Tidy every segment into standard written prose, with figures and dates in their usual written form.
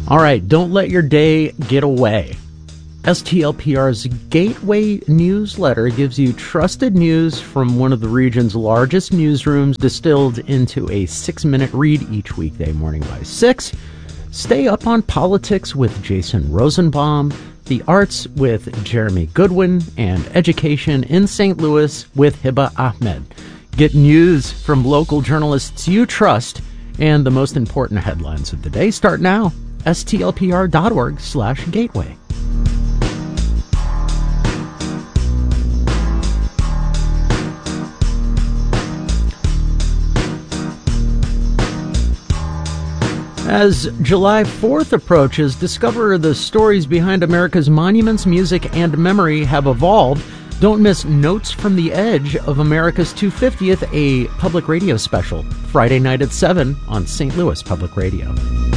All right, don't let your day get away. STLPR's Gateway newsletter gives you trusted news from one of the region's largest newsrooms distilled into a 6-minute read each weekday morning by 6. Stay up on politics with Jason Rosenbaum, the arts with Jeremy Goodwin, and education in St. Louis with Hiba Ahmed. Get news from local journalists you trust and the most important headlines of the day. Start now. stlpr.org/gateway. As July 4th approaches, discover the stories behind America's monuments, music, and memory have evolved. Don't miss Notes from the Edge of America's 250th, a public radio special, Friday night at 7 on St. Louis Public Radio.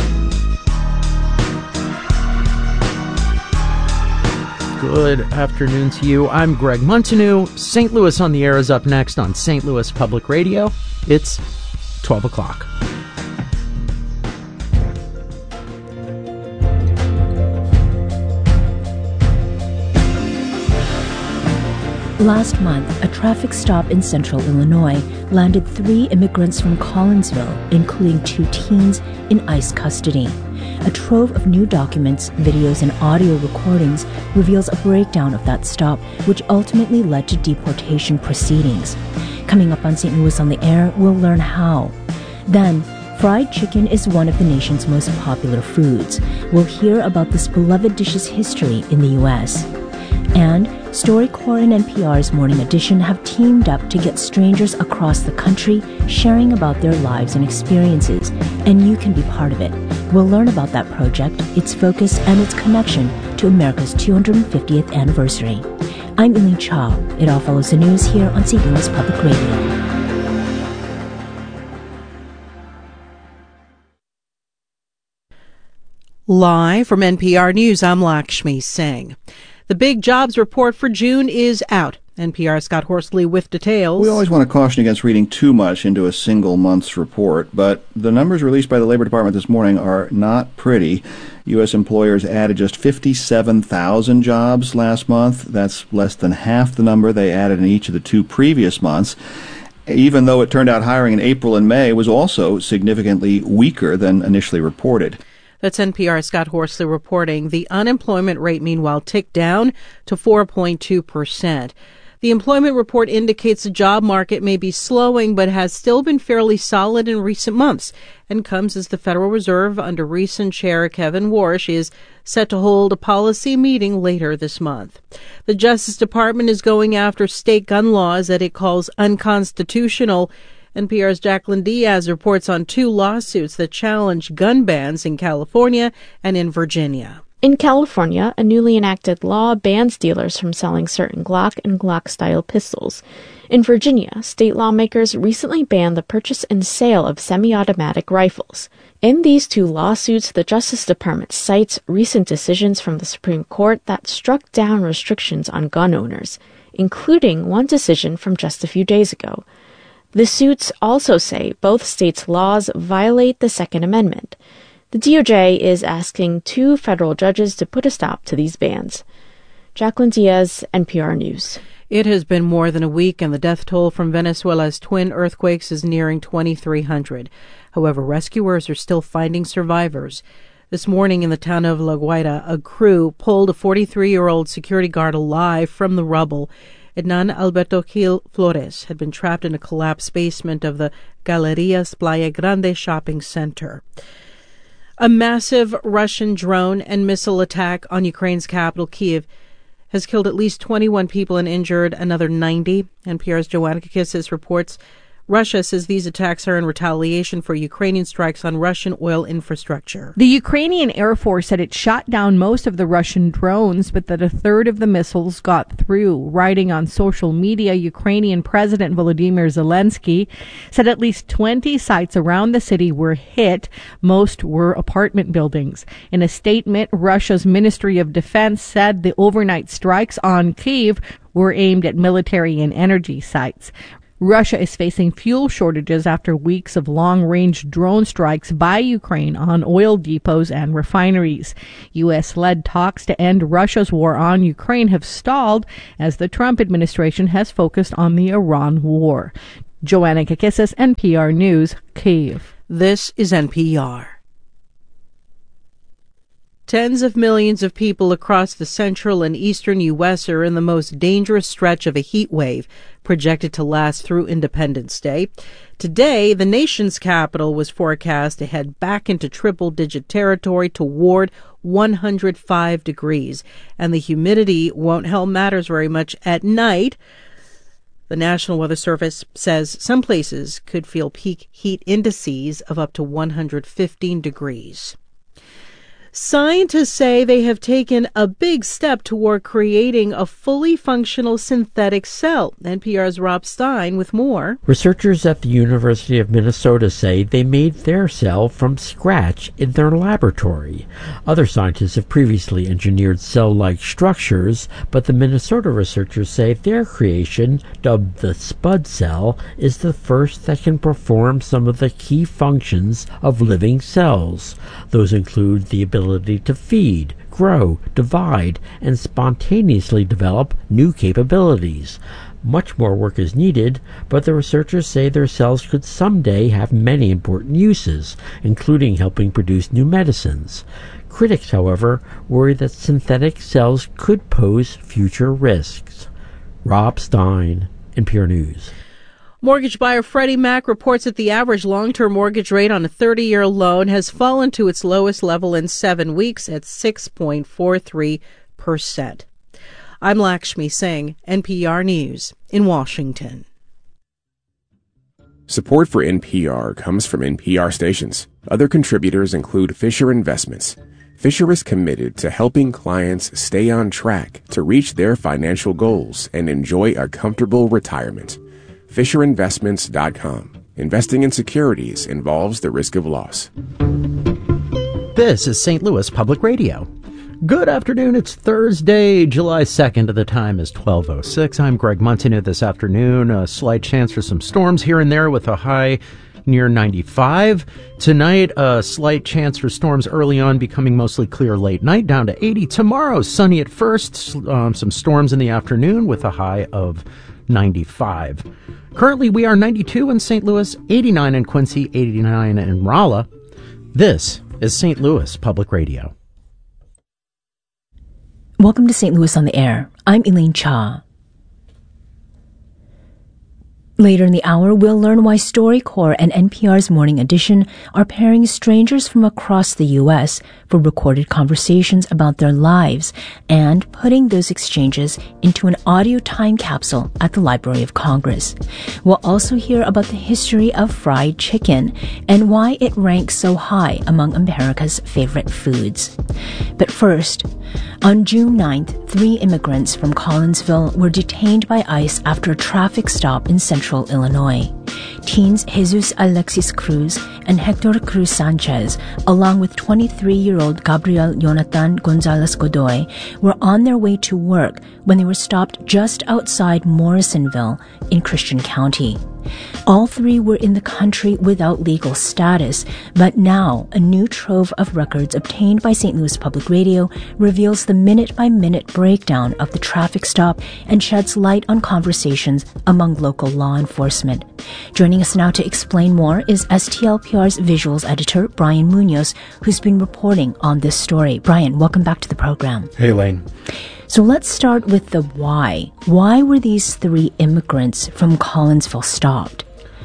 Good afternoon to you. I'm Greg Montanou. St. Louis on the Air is up next on St. Louis Public Radio. It's 12 o'clock. Last month, a traffic stop in central Illinois landed 3 immigrants from Collinsville, including 2 teens, in ICE custody. A trove of new documents, videos, and audio recordings reveals a breakdown of that stop, which ultimately led to deportation proceedings. Coming up on St. Louis on the Air, we'll learn how. Then, fried chicken is one of the nation's most popular foods. We'll hear about this beloved dish's history in the U.S. And StoryCorps and NPR's Morning Edition have teamed up to get strangers across the country sharing about their lives and experiences, and you can be part of it. We'll learn about that project, its focus, and its connection to America's 250th anniversary. I'm Eileen Chow. It all follows the news here on St. Louis Public Radio. Live from NPR News, I'm Lakshmi Singh. The big jobs report for June is out. NPR's Scott Horsley with details. We always want to caution against reading too much into a single month's report, but the numbers released by the Labor Department this morning are not pretty. U.S. employers added just 57,000 jobs last month. That's less than half the number they added in each of the 2 previous months. Even though it turned out hiring in April and May was also significantly weaker than initially reported. That's NPR's Scott Horsley reporting. The unemployment rate, meanwhile, ticked down to 4.2%. The employment report indicates the job market may be slowing, but has still been fairly solid in recent months, and comes as the Federal Reserve, under recent Chair Kevin Warsh, is set to hold a policy meeting later this month. The Justice Department is going after state gun laws that it calls unconstitutional. NPR's Jacqueline Diaz reports on 2 lawsuits that challenge gun bans in California and in Virginia. In California, a newly enacted law bans dealers from selling certain Glock and Glock-style pistols. In Virginia, state lawmakers recently banned the purchase and sale of semi-automatic rifles. In these 2 lawsuits, the Justice Department cites recent decisions from the Supreme Court that struck down restrictions on gun owners, including one decision from just a few days ago. The suits also say both states' laws violate the Second Amendment. The DOJ is asking 2 federal judges to put a stop to these bans. Jacqueline Diaz, NPR News. It has been more than a week, and the death toll from Venezuela's twin earthquakes is nearing 2,300. However, rescuers are still finding survivors. This morning in the town of La Guaira, a crew pulled a 43-year-old security guard alive from the rubble. Ednan Alberto Gil Flores had been trapped in a collapsed basement of the Galerías Playa Grande shopping center. A massive Russian drone and missile attack on Ukraine's capital, Kyiv, has killed at least 21 people and injured another 90. NPR's Joanna Kakissis reports Russia says these attacks are in retaliation for Ukrainian strikes on Russian oil infrastructure. The Ukrainian Air Force said it shot down most of the Russian drones, but that a third of the missiles got through. Writing on social media, Ukrainian President Volodymyr Zelensky said at least 20 sites around the city were hit. Most were apartment buildings. In a statement, Russia's Ministry of Defense said the overnight strikes on Kyiv were aimed at military and energy sites. Russia is facing fuel shortages after weeks of long-range drone strikes by Ukraine on oil depots and refineries. U.S.-led talks to end Russia's war on Ukraine have stalled as the Trump administration has focused on the Iran war. Joanna Kakissis, NPR News, Kyiv. This is NPR. Tens of millions of people across the central and eastern U.S. are in the most dangerous stretch of a heat wave, projected to last through Independence Day. Today, the nation's capital was forecast to head back into triple-digit territory toward 105 degrees, and the humidity won't help matters very much at night. The National Weather Service says some places could feel peak heat indices of up to 115 degrees. Scientists say they have taken a big step toward creating a fully functional synthetic cell. NPR's Rob Stein with more. Researchers at the University of Minnesota say they made their cell from scratch in their laboratory. Other scientists have previously engineered cell-like structures, but the Minnesota researchers say their creation, dubbed the Spud cell, is the first that can perform some of the key functions of living cells. Those include the ability to feed, grow, divide, and spontaneously develop new capabilities. Much more work is needed, but the researchers say their cells could someday have many important uses, including helping produce new medicines. Critics, however, worry that synthetic cells could pose future risks. Rob Stein, NPR News. Mortgage buyer Freddie Mac reports that the average long-term mortgage rate on a 30-year loan has fallen to its lowest level in 7 weeks at 6.43%. I'm Lakshmi Singh, NPR News in Washington. Support for NPR comes from NPR stations. Other contributors include Fisher Investments. Fisher is committed to helping clients stay on track to reach their financial goals and enjoy a comfortable retirement. FisherInvestments.com. Investing in securities involves the risk of loss. This is St. Louis Public Radio. Good afternoon. It's Thursday, July 2nd. The time is 12:06. I'm Greg Montagne. This afternoon, a slight chance for some storms here and there with a high near 95. Tonight, a slight chance for storms early on, becoming mostly clear late night, down to 80. Tomorrow, sunny at first, some storms in the afternoon with a high of 95. Currently, we are 92 in St. Louis, 89 in Quincy, 89 in Rolla. This is St. Louis Public Radio. Welcome to St. Louis on the Air. I'm Elaine Cha. Later in the hour, we'll learn why StoryCorps and NPR's Morning Edition are pairing strangers from across the U.S. for recorded conversations about their lives and putting those exchanges into an audio time capsule at the Library of Congress. We'll also hear about the history of fried chicken and why it ranks so high among America's favorite foods. But first, on June 9th, 3 immigrants from Collinsville were detained by ICE after a traffic stop in central Illinois. Teens Jesus Alexis Cruz and Hector Cruz Sanchez, along with 23-year-old Gabriel Jonathan Gonzalez Godoy, were on their way to work when they were stopped just outside Morrisonville in Christian County. All 3 were in the country without legal status, but now a new trove of records obtained by St. Louis Public Radio reveals the minute-by-minute breakdown of the traffic stop and sheds light on conversations among local law enforcement. Joining us now to explain more is STLPR's visuals editor, Brian Munoz, who's been reporting on this story. Brian, welcome back to the program. Hey, Lane. So let's start with the why. Why were these 3 immigrants from Collinsville stopped?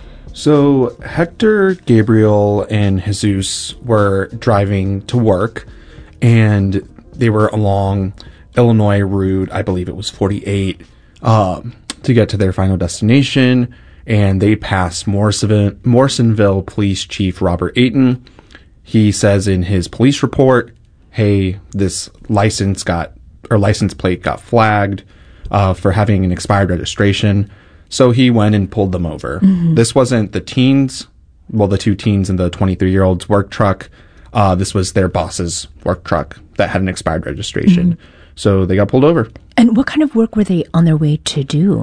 So Hector, Gabriel, and Jesus were driving to work, and they were along Illinois Route, I believe it was 48, to get to their final destination, and they passed Morrisonville Police Chief Robert Ayton. He says in his police report, hey, this license plate got flagged for having an expired registration. So he went and pulled them over. Mm-hmm. This wasn't the teens, the 2 teens and the 23-year-old's work truck. This was their boss's work truck that had an expired registration. Mm-hmm. So they got pulled over. And what kind of work were they on their way to do?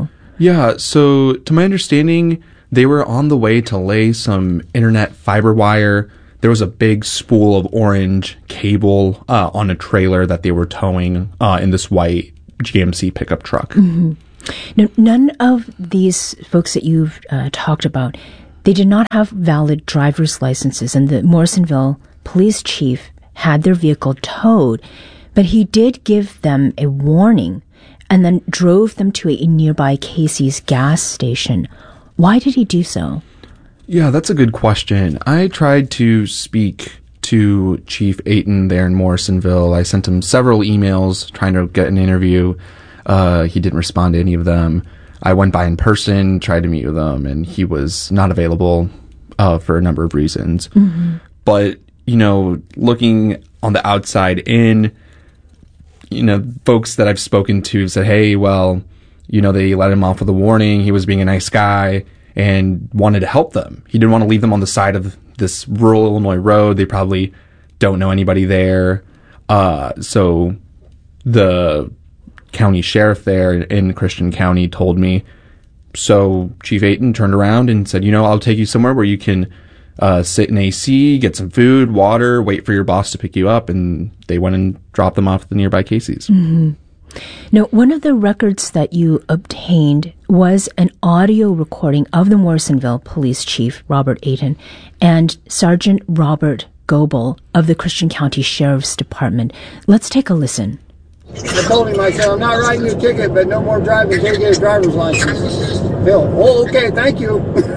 Yeah, so to my understanding, they were on the way to lay some internet fiber wire. There was a big spool of orange cable on a trailer that they were towing in this white GMC pickup truck. Mm-hmm. Now, none of these folks that you've talked about, they did not have valid driver's licenses, and the Morrisonville police chief had their vehicle towed, but he did give them a warning and then drove them to a nearby Casey's gas station. Why did he do so? Yeah, that's a good question. I tried to speak to Chief Ayton there in Morrisonville. I sent him several emails trying to get an interview. He didn't respond to any of them. I went by in person, tried to meet with him, and he was not available for a number of reasons. Mm-hmm. But, looking on the outside in, folks that I've spoken to said, hey, well, they let him off with a warning. He was being a nice guy and wanted to help them. He didn't want to leave them on the side of this rural Illinois road. They probably don't know anybody there. So the county sheriff there in Christian County told me. So Chief Ayton turned around and said, I'll take you somewhere where you can sit in AC, get some food, water, wait for your boss to pick you up. And they went and dropped them off at the nearby Casey's. Mm-hmm. Now, one of the records that you obtained was an audio recording of the Morrisonville Police Chief, Robert Ayton, and Sergeant Robert Goebel of the Christian County Sheriff's Department. Let's take a listen. I told him, I said, I'm not writing you a ticket, but no more driving until you get a driver's license. Bill, oh, okay, thank you.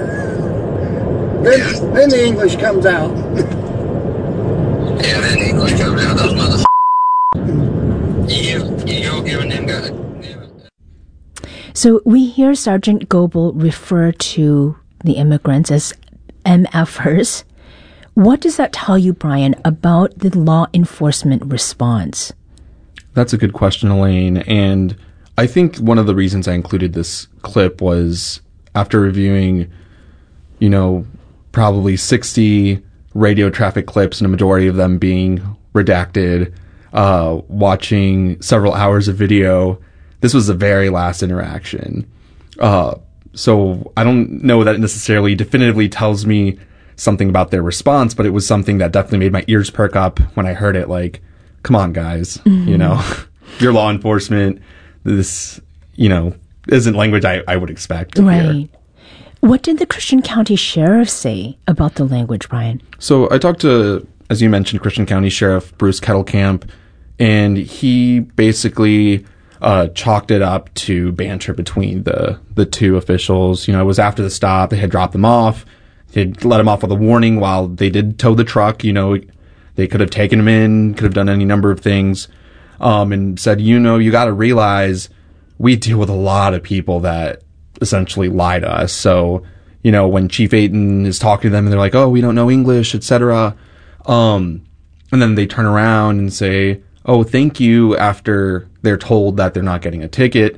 then the English comes out. Yeah, then the English comes out. Those motherfuckers. You're giving them guys. So we hear Sergeant Goebel refer to the immigrants as MFers. What does that tell you, Brian, about the law enforcement response? That's a good question, Elaine. And I think one of the reasons I included this clip was after reviewing, probably 60 radio traffic clips and a majority of them being redacted, watching several hours of video. This was the very last interaction. So I don't know that it necessarily definitively tells me something about their response, but it was something that definitely made my ears perk up when I heard it. Like, come on, guys, you're law enforcement. This, isn't language I would expect to hear. What did the Christian County Sheriff say about the language, Brian? So I talked to, as you mentioned, Christian County Sheriff Bruce Kettlecamp, and he basically chalked it up to banter between the two officials. It was after the stop. They had dropped them off. They'd let him off with a warning while they did tow the truck. They could have taken him in, could have done any number of things, and said, you got to realize we deal with a lot of people that essentially lie to us. So, when Chief Ayton is talking to them and they're like, oh, we don't know English, etc. And then they turn around and say, oh, thank you, after they're told that they're not getting a ticket.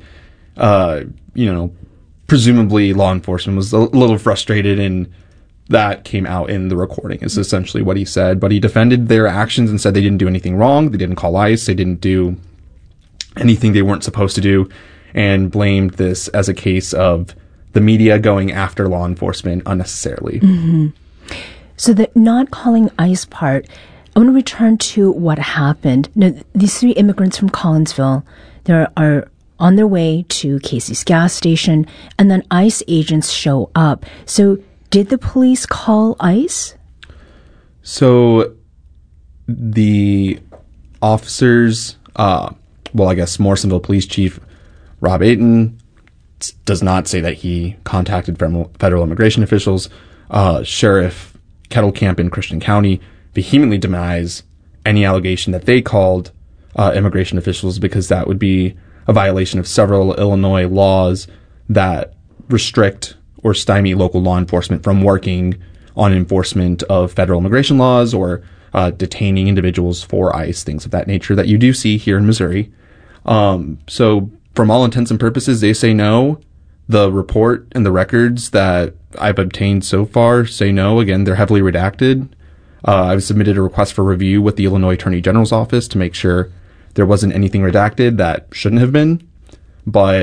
Presumably law enforcement was a little frustrated, and that came out in the recording is essentially what he said. But he defended their actions and said they didn't do anything wrong. They didn't call ICE. They didn't do anything they weren't supposed to do, and blamed this as a case of the media going after law enforcement unnecessarily. Mm-hmm. So the not calling ICE part, I want to return to what happened. Now, these three immigrants from Collinsville, they are on their way to Casey's gas station, and then ICE agents show up. So did the police call ICE? So the officers, I guess Morrisonville Police Chief Rob Ayton does not say that he contacted federal immigration officials. Sheriff Kettlecamp in Christian County vehemently denies any allegation that they called immigration officials, because that would be a violation of several Illinois laws that restrict or stymie local law enforcement from working on enforcement of federal immigration laws or detaining individuals for ICE, things of that nature that you do see here in Missouri. So from all intents and purposes, they say no. The report and the records that I've obtained so far say no. Again, they're heavily redacted. I've submitted a request for review with the Illinois Attorney General's office to make sure there wasn't anything redacted that shouldn't have been. But,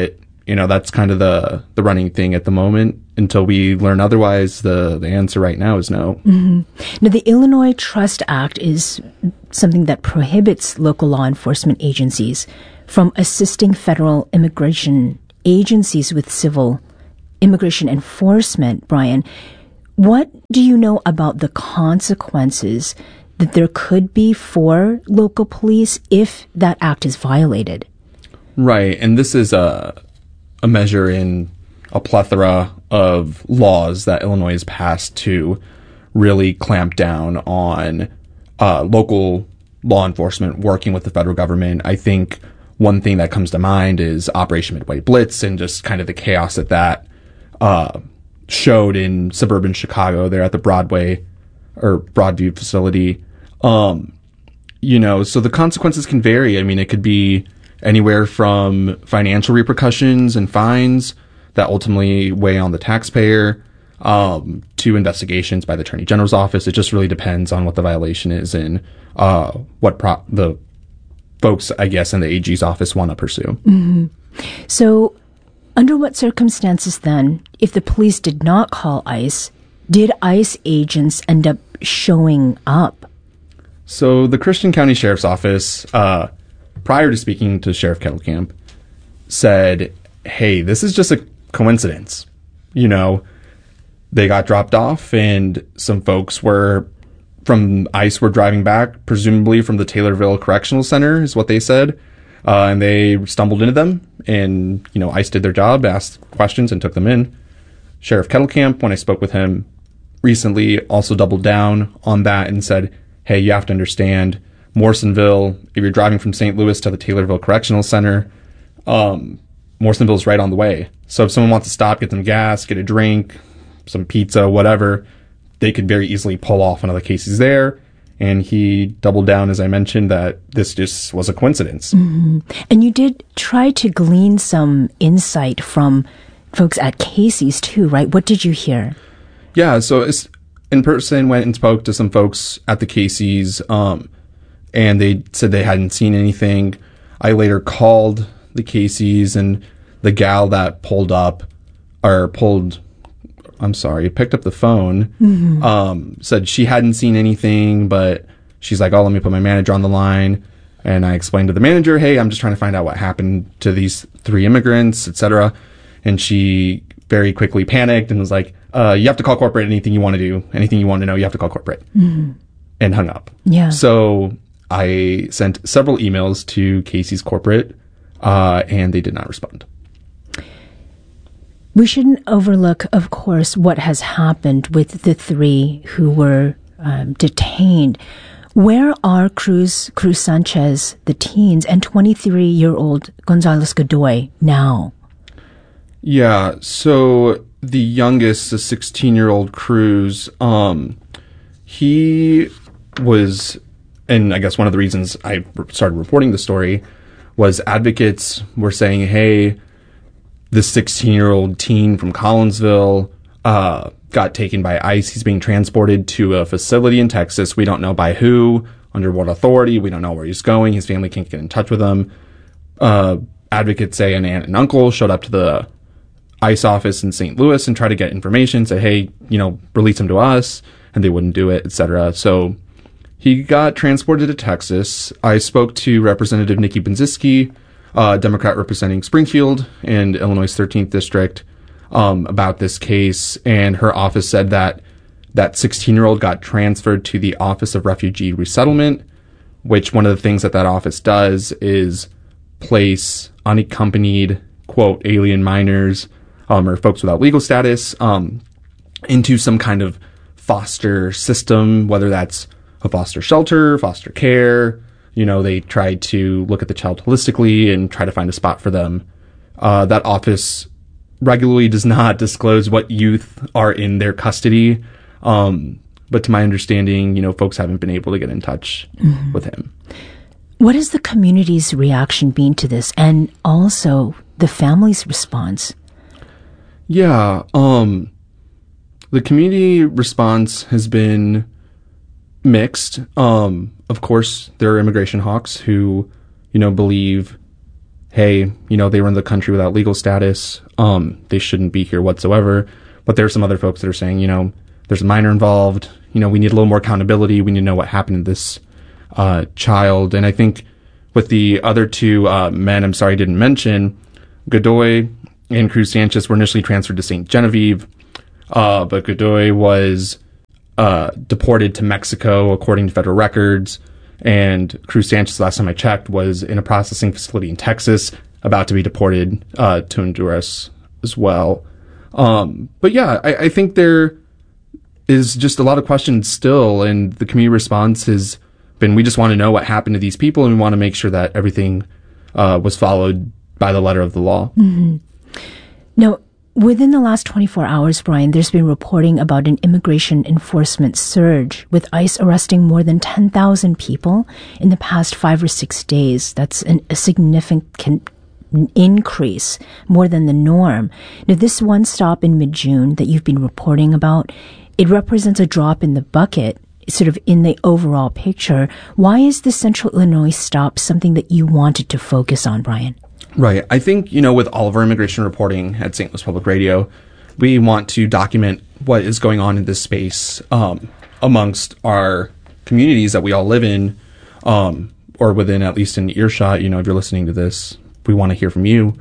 that's kind of the running thing at the moment. Until we learn otherwise, the answer right now is no. Mm-hmm. Now, the Illinois Trust Act is something that prohibits local law enforcement agencies from assisting federal immigration agencies with civil immigration enforcement. Brian, what do you know about the consequences that there could be for local police if that act is violated? Right, and this is a measure in a plethora of laws that Illinois has passed to really clamp down on local law enforcement working with the federal government. I think one thing that comes to mind is Operation Midway Blitz and just kind of the chaos that showed in suburban Chicago there at the Broadview facility. So the consequences can vary. I mean, it could be anywhere from financial repercussions and fines that ultimately weigh on the taxpayer, to investigations by the Attorney General's office. It just really depends on what the violation is and what the folks, I guess, in the AG's office want to pursue. Mm-hmm. So, under what circumstances then, if the police did not call ICE, did ICE agents end up showing up? So, the Christian County Sheriff's Office, prior to speaking to Sheriff Kettlecamp, said, hey, this is just a coincidence. They got dropped off and some folks from ICE were driving back, presumably from the Taylorville Correctional Center is what they said. And they stumbled into them and, ICE did their job, asked questions and took them in. Sheriff Kettlecamp, when I spoke with him recently, also doubled down on that and said, hey, you have to understand Morrisonville, if you're driving from St. Louis to the Taylorville Correctional Center, Morrisonville is right on the way. So if someone wants to stop, get them gas, get a drink, some pizza, whatever, they could very easily pull off one of the cases there. And he doubled down, as I mentioned, that this just was a coincidence. Mm-hmm. And you did try to glean some insight from folks at Casey's too, right? What did you hear? Yeah, so in person, went and spoke to some folks at the Casey's, and they said they hadn't seen anything. I later called the Casey's, and the gal that picked up the phone, said she hadn't seen anything, but she's like, let me put my manager on the line. And I explained to the manager, hey, I'm just trying to find out what happened to these 3 immigrants, etc. And she very quickly panicked and was like, you have to call corporate. Anything you want to do, anything you want to know, you have to call corporate. Mm-hmm. And hung up. Yeah. So I sent several emails to Casey's corporate, and they did not respond. We shouldn't overlook, of course, what has happened with the 3 who were detained. Where are Cruz Sanchez, the teens, and 23-year-old Gonzalez Godoy now? Yeah, so the youngest, the 16-year-old Cruz, he was, and I guess one of the reasons I started reporting the story was advocates were saying, hey, this 16-year-old teen from Collinsville got taken by ICE. He's being transported to a facility in Texas. We don't know by who, under what authority. We don't know where he's going. His family can't get in touch with him. Advocates say an aunt and uncle showed up to the ICE office in St. Louis and tried to get information, say, hey, release him to us, and they wouldn't do it, etc. So he got transported to Texas. I spoke to Representative Nikki Benziski, Democrat representing Springfield and Illinois' 13th District, about this case, and her office said that 16-year-old got transferred to the Office of Refugee Resettlement, which one of the things that office does is place unaccompanied, quote, alien minors, or folks without legal status, into some kind of foster system, whether that's a foster shelter, foster care. They try to look at the child holistically and try to find a spot for them. That office regularly does not disclose what youth are in their custody. But to my understanding, folks haven't been able to get in touch with him. What has the community's reaction been to this, and also the family's response? Yeah, the community response has been mixed. Of course, there are immigration hawks who, believe, hey, they were in the country without legal status. They shouldn't be here whatsoever. But there are some other folks that are saying, there's a minor involved. We need a little more accountability. We need to know what happened to this child. And I think with the other two men, I'm sorry I didn't mention, Godoy and Cruz Sanchez were initially transferred to St. Genevieve, but Godoy was deported to Mexico according to federal records, and Cruz Sanchez, last time I checked, was in a processing facility in Texas, about to be deported to Honduras as well. But yeah, I think there is just a lot of questions still, and the community response has been, we just want to know what happened to these people, and we want to make sure that everything was followed by the letter of the law. Mm-hmm. Now, within the last 24 hours, Brian, there's been reporting about an immigration enforcement surge, with ICE arresting more than 10,000 people in the past 5 or 6 days. That's a significant increase, more than the norm. Now, this one stop in mid-June that you've been reporting about, it represents a drop in the bucket, sort of in the overall picture. Why is the Central Illinois stop something that you wanted to focus on, Brian? Right. I think, with all of our immigration reporting at St. Louis Public Radio, we want to document what is going on in this space amongst our communities that we all live in, or within at least an earshot. If you're listening to this, we want to hear from you.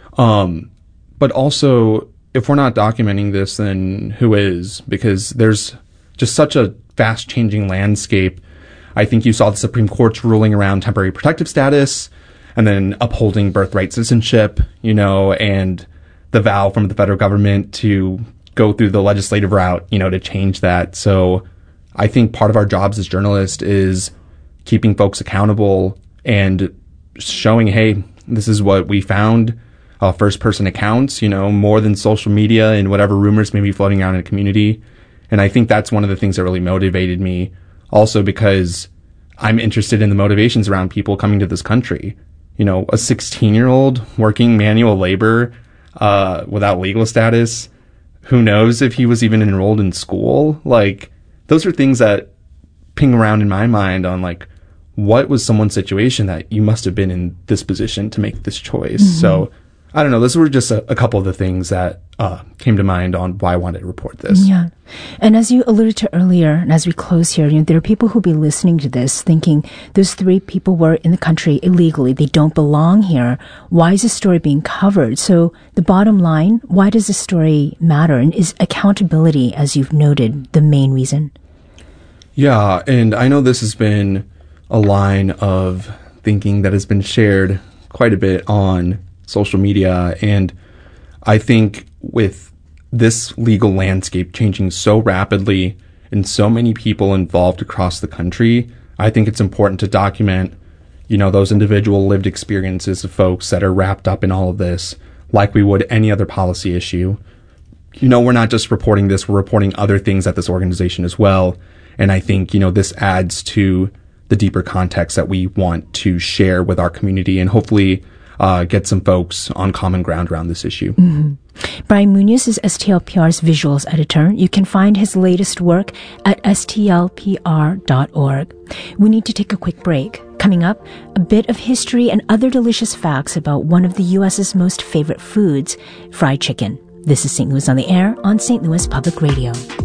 But also, if we're not documenting this, then who is? Because there's just such a fast-changing landscape. I think you saw the Supreme Court's ruling around temporary protective status, and then upholding birthright citizenship, and the vow from the federal government to go through the legislative route, to change that. So I think part of our jobs as journalists is keeping folks accountable and showing, hey, this is what we found, first-person accounts, more than social media and whatever rumors may be floating around in the community. And I think that's one of the things that really motivated me, also because I'm interested in the motivations around people coming to this country. A 16-year-old working manual labor without legal status, who knows if he was even enrolled in school? Those are things that ping around in my mind on, what was someone's situation that you must have been in this position to make this choice? Mm-hmm. So, I don't know. Those were just a couple of the things that came to mind on why I wanted to report this. Yeah. And as you alluded to earlier, and as we close here, there are people who'll be listening to this thinking those 3 people were in the country illegally. They don't belong here. Why is this story being covered? So the bottom line, why does this story matter? And is accountability, as you've noted, the main reason? Yeah. And I know this has been a line of thinking that has been shared quite a bit on social media. And I think with this legal landscape changing so rapidly and so many people involved across the country, I think it's important to document, those individual lived experiences of folks that are wrapped up in all of this, like we would any other policy issue. We're not just reporting this, we're reporting other things at this organization as well. And I think, this adds to the deeper context that we want to share with our community and hopefully get some folks on common ground around this issue. Mm-hmm. Brian Munoz is STLPR's visuals editor. You can find his latest work at stlpr.org. We need to take a quick break. Coming up, a bit of history and other delicious facts about one of the U.S.'s most favorite foods, fried chicken. This is St. Louis on the Air on St. Louis Public Radio.